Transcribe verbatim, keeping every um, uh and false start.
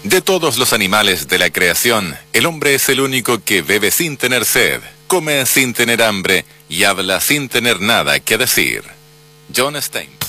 De todos los animales de la creación, el hombre es el único que bebe sin tener sed, come sin tener hambre y habla sin tener nada que decir. John Stein.